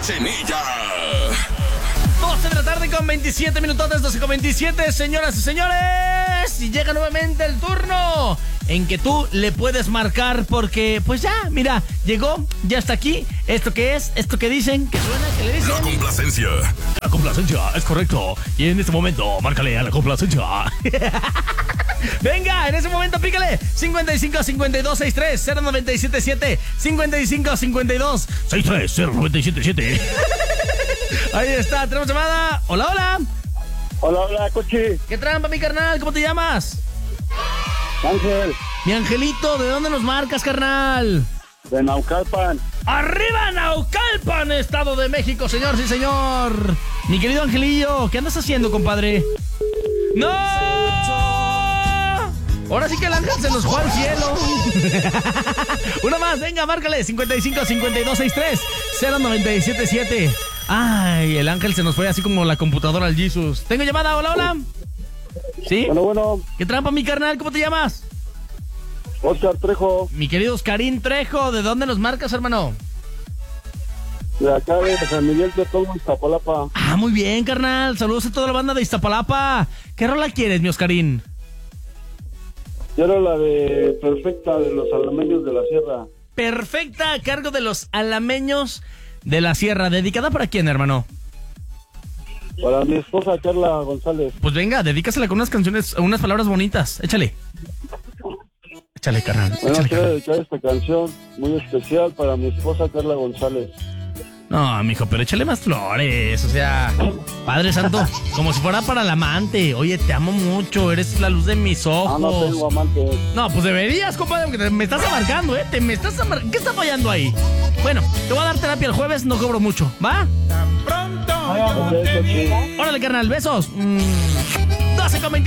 Cochinilla. 12 de la tarde con 27 minutos, 12 con 27, señoras y señores. Y llega nuevamente el turno en que tú le puedes marcar porque, pues ya, mira, llegó, ya está aquí. ¿Esto qué es? ¿Esto que dicen? ¿Qué suena? ¿Qué le dicen? La complacencia. La complacencia, es correcto. Y en este momento, márcale a la complacencia. Venga, en ese momento pícale 55 52 63 0977 55 52 63 0977. Ahí está, tenemos llamada. Hola, hola. Hola, hola, Cochi. ¿Qué trampa, mi carnal? ¿Cómo te llamas? Ángel, Mi angelito, ¿de dónde nos marcas, carnal? de Naucalpan. ¡Arriba Naucalpan, Estado de México, señor, sí, señor! Mi querido Angelillo, ¿qué andas haciendo, compadre? ¡No! Ahora sí que el ángel se nos fue al cielo. Una más, venga, márcale. 55 52 63 0977. Ay, el ángel se nos fue así como la computadora al Jesus. Tengo llamada, hola, hola. ¿Sí? Bueno. ¿Qué trampa, mi carnal? ¿Cómo te llamas? Oscar Trejo, Mi querido Oscarín Trejo, ¿de dónde nos marcas, hermano? de acá de San Miguel de Tomo, Iztapalapa. Ah, muy bien, carnal. Saludos a toda la banda de Iztapalapa. ¿Qué rola quieres, mi Oscarín? Quiero la de Perfecta de los Alameños de la Sierra. Perfecta, a cargo de los Alameños de la Sierra. ¿Dedicada para quién, hermano? Para mi esposa Carla González. Pues venga, dedícasela con unas canciones, unas palabras bonitas. Échale. Échale, carnal. Bueno, Échale, quiero carnal. dedicar esta canción muy especial para mi esposa Carla González. No, mijo, pero échale más flores. O sea, Padre Santo, como si fuera para el amante. Oye, te amo mucho, eres la luz de mis ojos. No tengo amante. No, pues deberías, compadre, porque me estás amargando, ¿eh? ¿Qué está fallando ahí? Bueno, te voy a dar terapia el jueves, no cobro mucho, ¿va? Ok, Cochi. Órale, carnal, besos. 12 con 20.